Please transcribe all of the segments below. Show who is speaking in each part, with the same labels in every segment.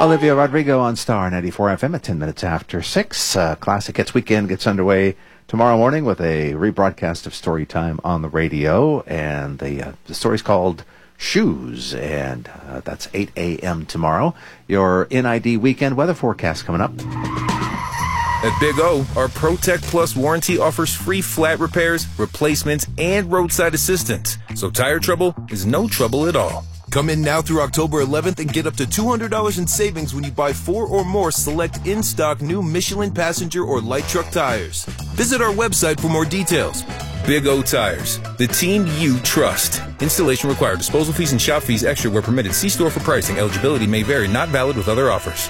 Speaker 1: Olivia Rodrigo on Star 94 FM at 10 minutes after 6. Classic Hits Weekend gets underway tomorrow morning with a rebroadcast of Storytime on the radio. And the story's called Shoes, and that's 8 a.m. tomorrow. Your NID weekend weather forecast coming up.
Speaker 2: At Big O, our ProTech Plus warranty offers free flat repairs, replacements, and roadside assistance. So tire trouble is no trouble at all.
Speaker 3: Come in now through October 11th and get up to $200 in savings when you buy 4 or more select in-stock new Michelin passenger or light truck tires. Visit our website for more details.
Speaker 2: Big O Tires, the team you trust. Installation required. Disposal fees and shop fees extra where permitted. See store for pricing. Eligibility may vary. Not valid with other offers.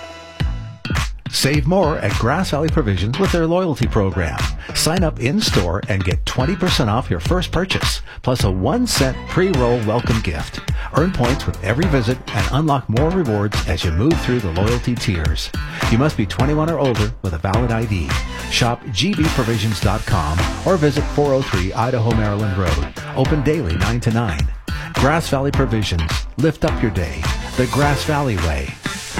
Speaker 4: Save more at Grass Valley Provisions with their loyalty program. Sign up in-store and get 20% off your first purchase, plus a 1-cent pre-roll welcome gift. Earn points with every visit and unlock more rewards as you move through the loyalty tiers. You must be 21 or older with a valid ID. Shop gbprovisions.com or visit 403 Idaho, Maryland Road. Open daily 9 to 9. Grass Valley Provisions. Lift up your day. The Grass Valley way.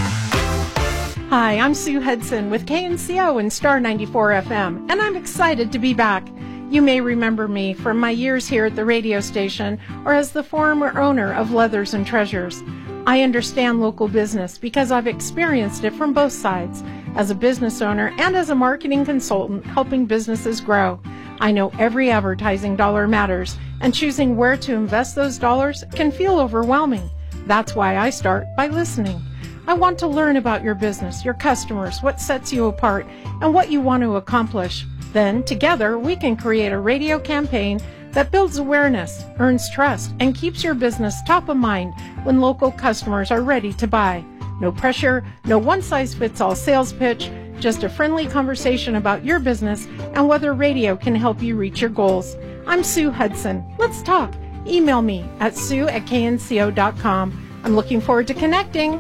Speaker 5: Hi, I'm Sue Hudson with KNCO and Star 94 FM, and I'm excited to be back. You may remember me from my years here at the radio station or as the former owner of Leathers and Treasures. I understand local business because I've experienced it from both sides, as a business owner and as a marketing consultant helping businesses grow. I know every advertising dollar matters, and choosing where to invest those dollars can feel overwhelming. That's why I start by listening. I want to learn about your business, your customers, what sets you apart, and what you want to accomplish. Then, together, we can create a radio campaign that builds awareness, earns trust, and keeps your business top of mind when local customers are ready to buy. No pressure, no one-size-fits-all sales pitch, just a friendly conversation about your business and whether radio can help you reach your goals. I'm Sue Hudson. Let's talk. Email me at sue@knco.com. I'm looking forward to connecting.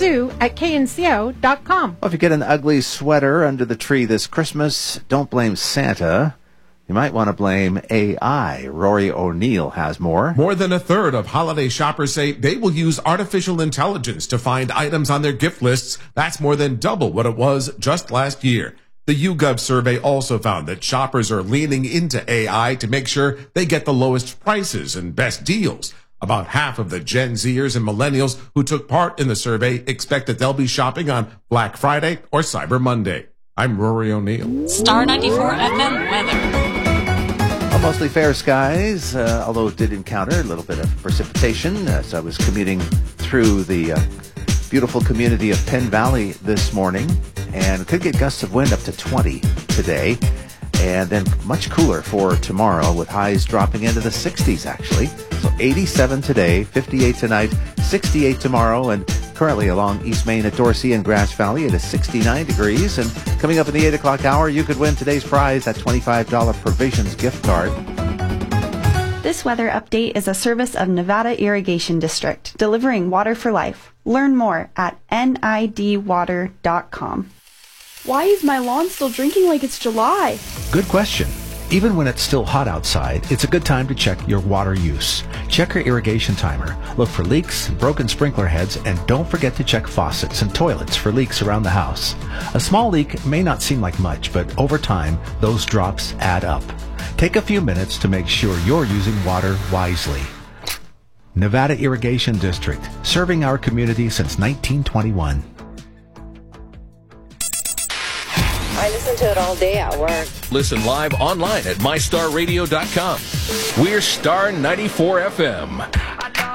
Speaker 5: Sue@knco.com.
Speaker 1: Well, if you get an ugly sweater under the tree this Christmas, don't blame Santa. You might want to blame AI. Rory O'Neill has more.
Speaker 6: More than a third of holiday shoppers say they will use artificial intelligence to find items on their gift lists. That's more than double what it was just last year. The YouGov survey also found that shoppers are leaning into AI to make sure they get the lowest prices and best deals. About half of the Gen Zers and millennials who took part in the survey expect that they'll be shopping on Black Friday or Cyber Monday. I'm Rory O'Neill.
Speaker 7: Star 94 FM weather.
Speaker 1: Well, mostly fair skies, although it did encounter a little bit of precipitation as I was commuting through the beautiful community of Penn Valley this morning, and could get gusts of wind up to 20 today. And then much cooler for tomorrow with highs dropping into the 60s, actually. So 87 today, 58 tonight, 68 tomorrow, and currently along East Main at Dorsey and Grass Valley it is 69 degrees. And coming up in the 8 o'clock hour, you could win today's prize, that $25 Provisions gift card.
Speaker 8: This weather update is a service of Nevada Irrigation District, delivering water for life. Learn more at nidwater.com.
Speaker 9: Why is my lawn still drinking like it's July?
Speaker 4: Good question. Even when it's still hot outside, it's a good time to check your water use. Check your irrigation timer. Look for leaks, broken sprinkler heads, and don't forget to check faucets and toilets for leaks around the house. A small leak may not seem like much, but over time, those drops add up. Take a few minutes to make sure you're using water wisely. Nevada Irrigation District, serving our community since 1921.
Speaker 10: I listen to it all day at work.
Speaker 2: Listen live online at mystarradio.com. We're Star 94 FM.